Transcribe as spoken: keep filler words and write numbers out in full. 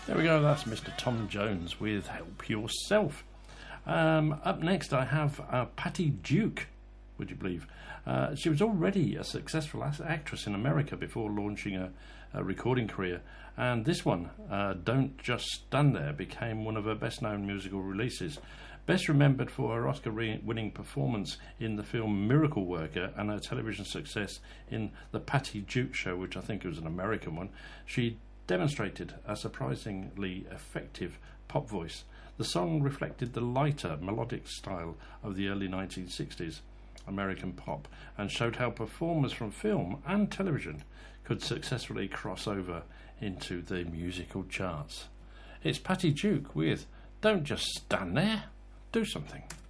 There we go, that's Mister Tom Jones with Help Yourself. Um, up next I have uh, Patty Duke, would you believe? Uh, she was already a successful actress in America before launching a, a recording career, and this one, uh, Don't Just Stand There, became one of her best known musical releases. Best remembered for her Oscar-winning performance in the film Miracle Worker and her television success in The Patty Duke Show, which I think was an American one, she demonstrated a surprisingly effective pop voice. The song reflected the lighter, melodic style of the early nineteen sixties American pop and showed how performers from film and television could successfully cross over into the musical charts. It's Patty Duke with Don't Just Stand There, Do Something.